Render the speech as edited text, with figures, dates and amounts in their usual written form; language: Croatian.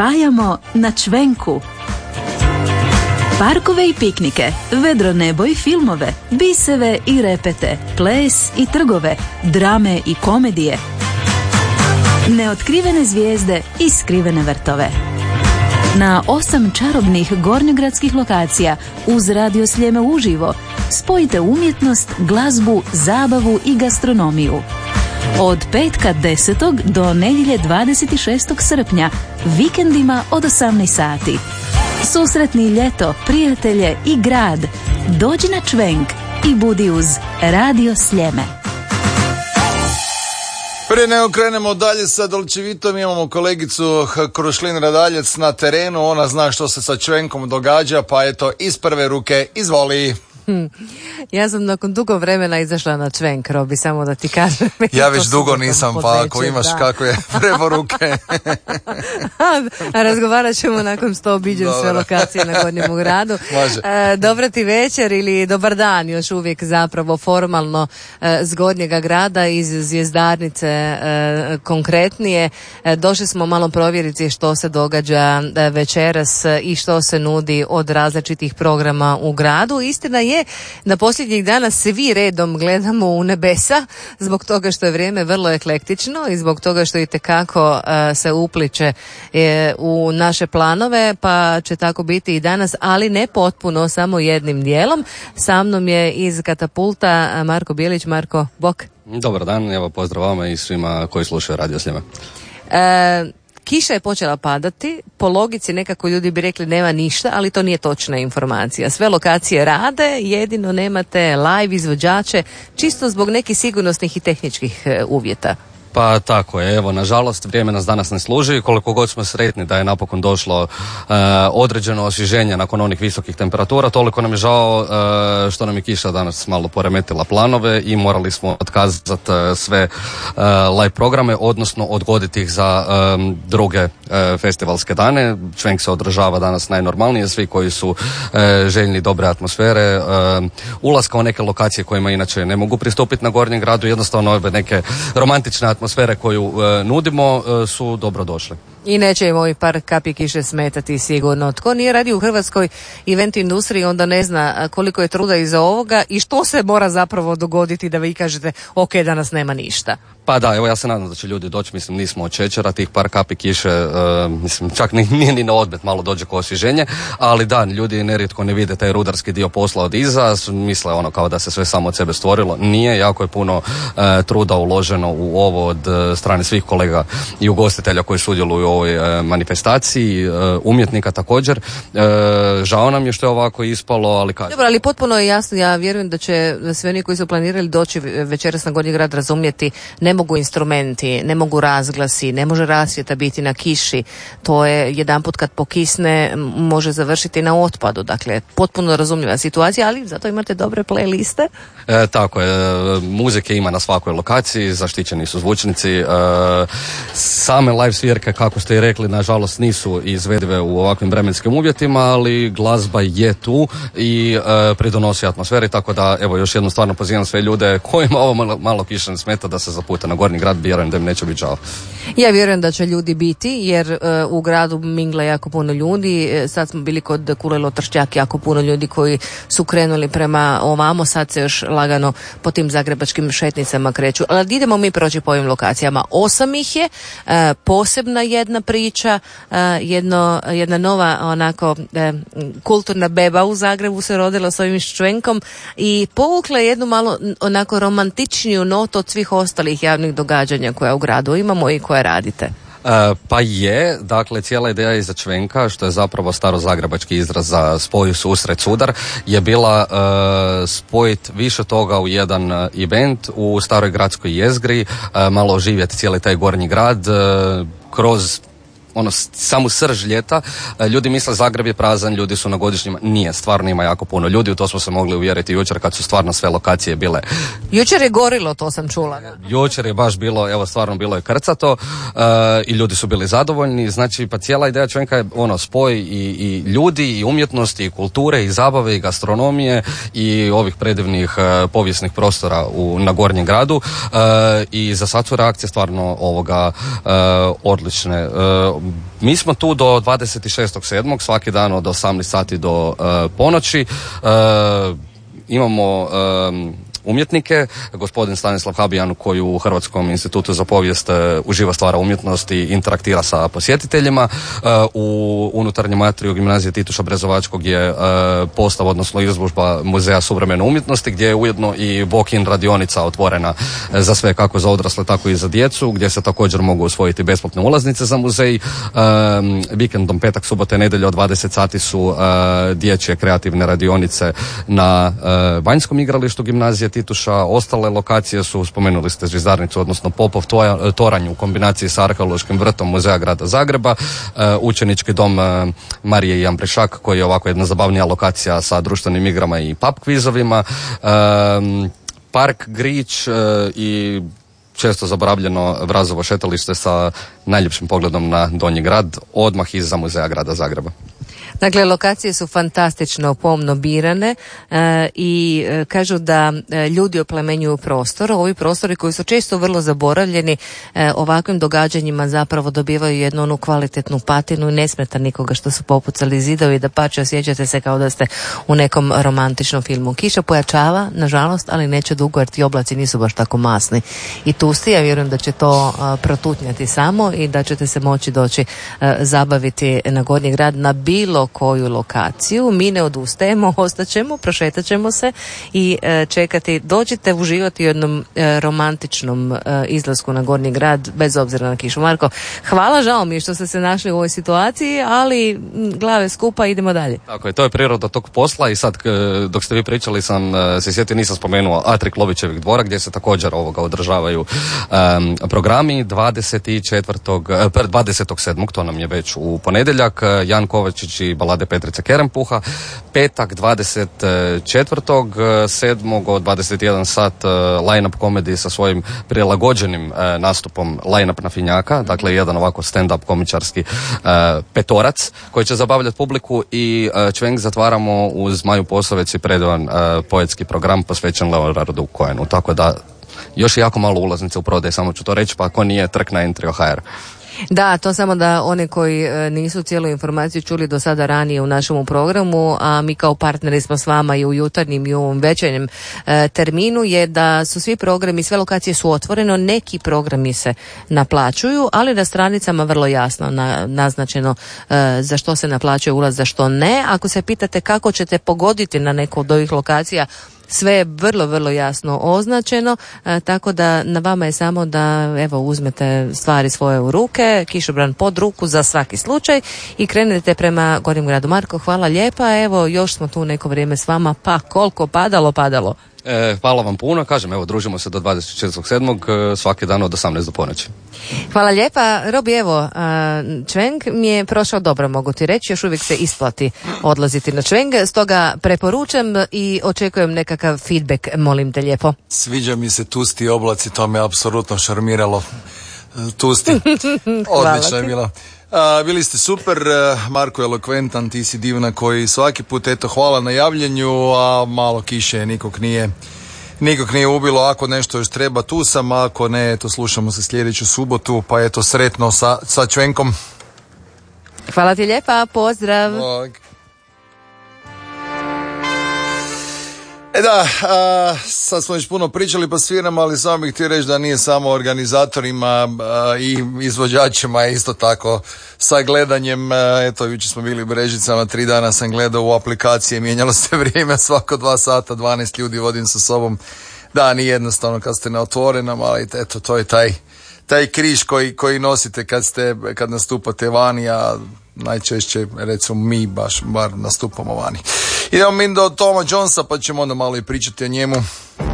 spajamo na Čvenku. Parkove i piknike, vedro nebo i filmove, biseve i repete, ples i trgove, drame i komedije, neotkrivene zvijezde i skrivene vrtove. Na 8 čarobnih gornjogradskih lokacija uz Radio Sljeme uživo spojite umjetnost, glazbu, zabavu i gastronomiju. Od petka 10. do nedjelje 26. srpnja, vikendima od 18 sati. Susretni ljeto, prijatelje i grad. Dođi na Čvenk i budi uz Radio Sljeme. Prije nego krenemo dalje sa Dolčevitom, imamo kolegicu Krušlin Radaljec na terenu, ona zna što se sa Čvenkom događa, pa eto, iz prve ruke, izvoli. Ja sam nakon dugo vremena izašla na Čvenk, Robi, samo da ti kažem. Ja već dugo nisam, pa ako imaš kakve preporuke. Razgovarat ćemo nakon što obiđem sve lokacije na Gornjem gradu. Dobro ti večer ili dobar dan, još uvijek zapravo formalno s Gornjega grada, iz Zvjezdarnice konkretnije. Došli smo malo provjeriti što se događa večeras i što se nudi od različitih programa u gradu. Istina je da posljednjih dana svi redom gledamo u nebesa zbog toga što je vrijeme vrlo eklektično i zbog toga što itekako se upliče u naše planove, pa će tako biti i danas, ali ne potpuno, samo jednim dijelom. Sa mnom je iz Katapulta Marko Bilić. Marko, bok. Dobar dan, evo pozdrav vama i svima koji slušaju Radio Sljeme. Kiša je počela padati, po logici nekako ljudi bi rekli nema ništa, ali to nije točna informacija. Sve lokacije rade, jedino nemate live izvođače, čisto zbog nekih sigurnosnih i tehničkih uvjeta. Pa tako je, evo, nažalost vrijeme nas danas ne služi, koliko god smo sretni da je napokon došlo određeno osvježenje nakon onih visokih temperatura, toliko nam je žao što nam je kiša danas malo poremetila planove i morali smo otkazati sve live programe, odnosno odgoditi ih za druge festivalske dane. Čvenk se održava danas najnormalnije, svi koji su željni dobre atmosfere, ulaska u neke lokacije kojima inače ne mogu pristupiti na Gornjem gradu, jednostavno ove neke romantične atmosfere koju nudimo su dobro došle. I neće im ovih par kapi kiše smetati sigurno. Tko nije radio u hrvatskoj event industriji, onda ne zna koliko je truda iza ovoga i što se mora zapravo dogoditi da vi kažete ok, danas nema ništa. Pa da, evo ja se nadam da će ljudi doći, mislim nismo od šećera, tih par kapi kiše, mislim čak nije ni na odmet, malo dođe ko osvježenje, ali da, ljudi nerijetko ne vide taj rudarski dio posla od iza, misle ono kao da se sve samo od sebe stvorilo, nije, jako je puno truda uloženo u ovo od strane svih kolega i ugostitelja koji sudjeluju u ovoj manifestaciji, umjetnika također, žao nam je što je ovako ispalo, ali kad... Dobro, ali potpuno je jasno, ja vjerujem da će sve oni koji su planirali doći večeras na Gornji grad razumjeti, ne mogu instrumenti, ne mogu razglasi, ne može rasvjeta biti na kiši, to je jedanput kad pokisne može završiti na otpadu, dakle potpuno razumljiva situacija, ali zato imate dobre playliste. Tako je, muzike ima na svakoj lokaciji, zaštićeni su zvučnici, same live svirke, kako ste i rekli, nažalost nisu izvedive u ovakvim vremenskim uvjetima, ali glazba je tu i pridonosi atmosferi, tako da evo još jednom stvarno pozivam sve ljude kojima ovo malo kiša ne smeta da se zapute na Gornji grad, vjerujem da im neće biti žao. Ja vjerujem da će ljudi biti, jer u gradu mingla jako puno ljudi, sad smo bili kod Kulelo Tršćak, jako puno ljudi koji su krenuli prema ovamo, sad se još lagano po tim zagrebačkim šetnicama kreću. Ali idemo mi proći po ovim lokacijama. 8 ih je, posebna jedna priča, jedna nova onako kulturna beba u Zagrebu se rodila s ovim Čvenkom i povukla jednu malo onako romantičniju notu od svih ostalih javnih događanja koja u gradu imamo i koje radite. Pa je, dakle cijela ideja iza Čvenka, što je zapravo starozagrebački izraz za spoj, susret, sudar, je bila spojiti više toga u jedan event u staroj gradskoj jezgri, malo oživjeti cijeli taj Gornji grad kroz samu srž ljeta. Ljudi misle Zagreb je prazan, ljudi su na godišnjima. Nije, stvarno ima jako puno ljudi, u to smo se mogli uvjeriti jučer kad su stvarno sve lokacije bile. Jučer je gorilo, to sam čula. Jučer je baš bilo, evo stvarno bilo je krcato i ljudi su bili zadovoljni, znači pa cijela ideja Čvenka je spoj i ljudi i umjetnosti i kulture i zabave i gastronomije i ovih predivnih povijesnih prostora na Gornjem gradu i za sad su reakcije stvarno odlične. Mi smo tu do 26.7. svaki dan od 18 sati do ponoći. Imamo umjetnike, gospodin Stanislav Habijan koji u Hrvatskom institutu za povijest uživa stvara umjetnost i interaktira sa posjetiteljima. U unutarnjem atriju gimnazije Tituša Brezovačkog je postav, odnosno izložba Muzeja suvremene umjetnosti, gdje je ujedno i walk-in radionica otvorena za sve, kako za odrasle tako i za djecu, gdje se također mogu osvojiti besplatne ulaznice za muzej. Vikendom, petak, subota i nedjelja od 20 sati su dječje kreativne radionice na Banjskom igralištu gimnazije Tituša. Ostale lokacije su, spomenuli ste Zvizdarnicu, odnosno Popov toranj u kombinaciji sa arheološkim vrtom Muzeja grada Zagreba, učenički dom Marije i Ambrišak koji je ovako jedna zabavnija lokacija sa društvenim igrama i pub kvizovima, park Grič i često zaboravljeno Vrazovo šetalište sa najljepšim pogledom na Donji grad, odmah iza Muzeja grada Zagreba. Dakle, lokacije su fantastično pomno birane i kažu da ljudi oplemenjuju prostor. Ovi prostori koji su često vrlo zaboravljeni ovakvim događanjima zapravo dobivaju jednu onu kvalitetnu patinu i ne smeta nikoga što su popucali zidovi, da pače osjećate se kao da ste u nekom romantičnom filmu. Kiša pojačava, nažalost, ali neće dugo jer ti oblaci nisu baš tako masni i tusti. Ja vjerujem da će to protutnjati samo i da ćete se moći doći zabaviti na Gornji grad na bilo koju lokaciju. Mi ne odustajemo, ostaćemo, prošetat ćemo se i čekati. Dođite uživati u jednom romantičnom izlasku na Gornji grad, bez obzira na kišu. Marko, hvala, žao mi je što ste se našli u ovoj situaciji, ali glave skupa, idemo dalje. Tako je, to je priroda tog posla i sad dok ste vi pričali sam se sjetio, nisam spomenuo Atri Klovićevih dvora gdje se također održavaju programi 20.7. to nam je već u ponedjeljak, Jan Kovačić i balade Petrice Kerempuha. Petak 24.7. od 21 sat line-up komediji sa svojim prilagođenim nastupom line-up na Finjaka, dakle jedan ovako stand-up komičarski petorac koji će zabavljati publiku i Čvenk zatvaramo uz Maju Posavec i predavan poetski program posvećen Leonardu Cohenu. Tako da još jako malo ulaznice u prodaj, samo ću to reći, pa ako nije trk na Entrio.hr. Da, to samo da one koji nisu cijelu informaciju čuli do sada ranije u našemu programu, a mi kao partneri smo s vama i u jutarnjim i u ovom večernjem terminu, je da su svi programi, sve lokacije su otvoreno, neki programi se naplaćuju, ali na stranicama vrlo jasno naznačeno za što se naplaćuje ulaz, za što ne. Ako se pitate kako ćete pogoditi na neku od ovih lokacija, sve je vrlo, vrlo jasno označeno, tako da na vama je samo da uzmete stvari svoje u ruke, kišobran pod ruku za svaki slučaj i krenete prema Gornjem gradu. Marko, hvala lijepa, još smo tu neko vrijeme s vama, pa koliko padalo. Hvala vam puno, kažem, družimo se do 24.7. svaki dan od 18 do ponoći. Hvala lijepa. Robi, Čveng mi je prošao dobro, mogu ti reći, još uvijek se isplati odlaziti na Čveng, stoga preporučam i očekujem nekakav feedback, molim te lijepo. Sviđa mi se tusti oblaci, to me apsolutno šarmiralo. Tusti, odlično je bilo. Bili ste super, Marko je elokventan, ti si divna koji svaki put, hvala na javljenju, a malo kiše nikog nije ubilo. Ako nešto još treba, tu sam, ako ne, slušamo se sljedeću subotu, pa sretno sa Čvenkom. Hvala ti lijepa, pozdrav. Sad smo već puno pričali pa sviram, ali samo bih htio reći da nije samo organizatorima i izvođačima, isto tako sa gledanjem. Jučer smo bili u Brežicama, 3 dana sam gledao u aplikacije, mijenjalo se vrijeme svako 2 sata, 12 ljudi vodim sa sobom. Da, nije jednostavno kad ste na otvorenom, ali to je taj križ koji nosite kad nastupate vani, a najčešće recimo mi bar nastupamo vani. Idemo mi do Toma Jonesa pa ćemo onda malo i pričati o njemu.